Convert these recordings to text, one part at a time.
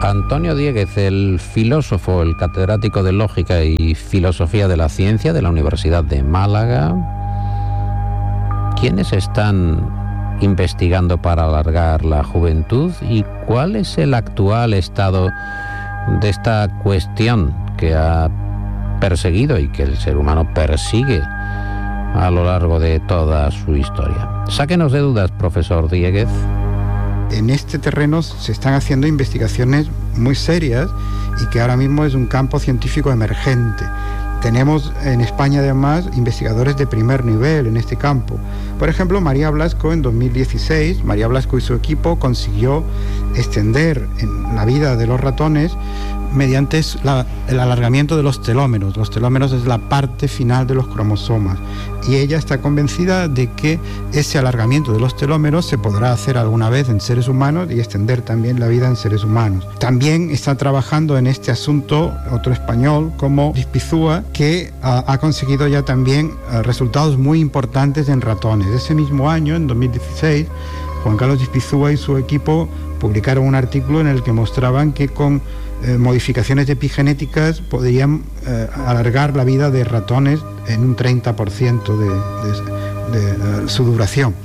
Antonio Dieguez, el filósofo, el catedrático de Lógica y Filosofía de la Ciencia de la Universidad de Málaga. ¿Quiénes están investigando para alargar la juventud y cuál es el actual estado de esta cuestión que ha perseguido y que el ser humano persigue a lo largo de toda su historia? Sáquenos de dudas, profesor Dieguez. En este terreno se están haciendo investigaciones muy serias y que ahora mismo es un campo científico emergente. Tenemos en España además investigadores de primer nivel en este campo. Por ejemplo, María Blasco en 2016, María Blasco y su equipo consiguió extender en la vida de los ratones mediante el alargamiento de los telómeros. Los telómeros es la parte final de los cromosomas y ella está convencida de que ese alargamiento de los telómeros se podrá hacer alguna vez en seres humanos y extender también la vida en seres humanos. También está trabajando en este asunto otro español como Dispizúa, que ha conseguido ya también resultados muy importantes en ratones. Ese mismo año, en 2016, Juan Carlos Dispizúa y su equipo publicaron un artículo en el que mostraban que con modificaciones epigenéticas podrían alargar la vida de ratones en un 30% de su duración.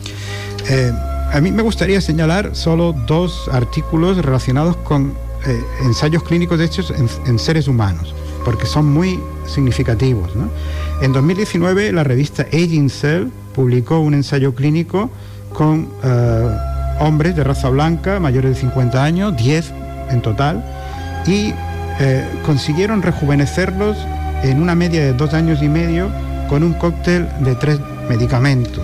A mí me gustaría señalar solo dos artículos relacionados con ensayos clínicos hechos en seres humanos, porque son muy significativos, ¿no? En 2019 la revista Aging Cell publicó un ensayo clínico con hombres de raza blanca mayores de 50 años, 10 en total, y consiguieron rejuvenecerlos en una media de 2 años y medio con un cóctel de 3 medicamentos,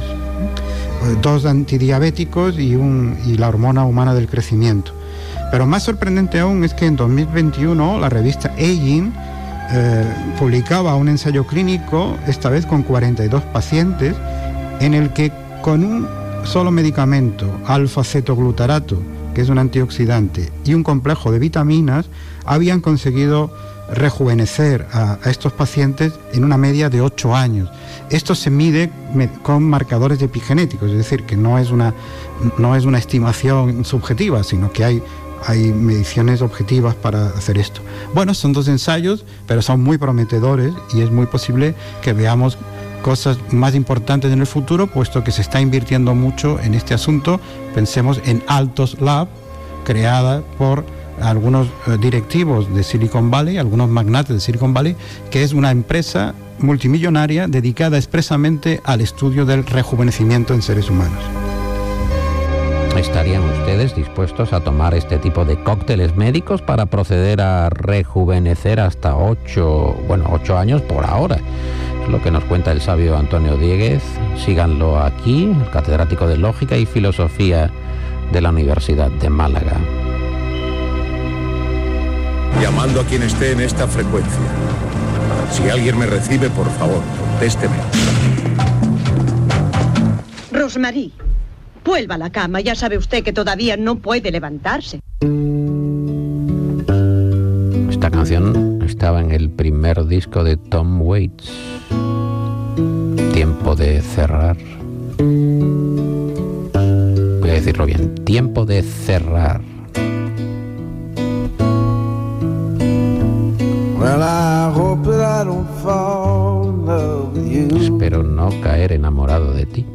2 antidiabéticos y la hormona humana del crecimiento. Pero más sorprendente aún es que en 2021 la revista Aging publicaba un ensayo clínico, esta vez con 42 pacientes, en el que con un solo medicamento, alfa-cetoglutarato, que es un antioxidante, y un complejo de vitaminas, habían conseguido rejuvenecer a estos pacientes en una media de 8 años. Esto se mide con marcadores epigenéticos, es decir, que no es una estimación subjetiva, sino que hay mediciones objetivas para hacer esto. Bueno, son 2 ensayos, pero son muy prometedores y es muy posible que veamos cosas más importantes en el futuro, puesto que se está invirtiendo mucho en este asunto. Pensemos en Altos Lab, creada por algunos directivos de Silicon Valley, algunos magnates de Silicon Valley, que es una empresa multimillonaria dedicada expresamente al estudio del rejuvenecimiento en seres humanos. ¿Estarían ustedes dispuestos a tomar este tipo de cócteles médicos para proceder a rejuvenecer hasta 8 años por ahora? Es lo que nos cuenta el sabio Antonio Dieguez. Síganlo aquí, el catedrático de Lógica y Filosofía de la Universidad de Málaga. Llamando a quien esté en esta frecuencia. Si alguien me recibe, por favor, contésteme. Rosmarie, vuelva a la cama. Ya sabe usted que todavía no puede levantarse. Esta canción estaba en el primer disco de Tom Waits. Tiempo de cerrar. Voy a decirlo bien. Tiempo de cerrar. Espero no caer enamorado de ti.